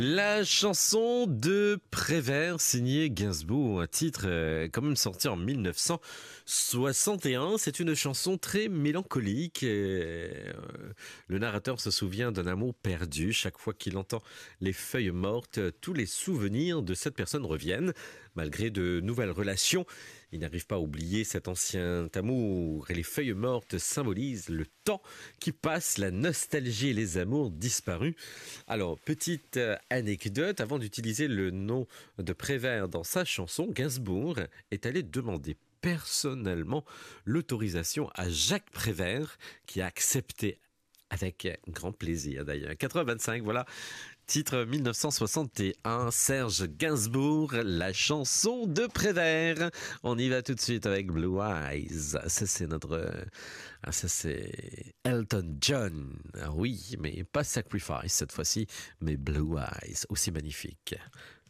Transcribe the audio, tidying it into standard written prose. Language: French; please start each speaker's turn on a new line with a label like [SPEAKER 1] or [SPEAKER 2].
[SPEAKER 1] La chanson de Prévert signée Gainsbourg, un titre quand même sorti en 1961. C'est une chanson très mélancolique. Le narrateur se souvient d'un amour perdu. Chaque fois qu'il entend les feuilles mortes, tous les souvenirs de cette personne reviennent. Malgré de nouvelles relations, il n'arrive pas à oublier cet ancien amour. Et les feuilles mortes symbolisent le temps qui passe, la nostalgie et les amours disparus. Alors, petite anecdote, avant d'utiliser le nom de Prévert dans sa chanson, Gainsbourg est allé demander personnellement l'autorisation à Jacques Prévert, qui a accepté avec grand plaisir d'ailleurs. 85, voilà. Titre 1961, Serge Gainsbourg, la chanson de Prévert. On y va tout de suite avec Blue Eyes. Ça c'est Elton John. Ah oui, mais pas Sacrifice cette fois-ci, mais Blue Eyes, aussi magnifique.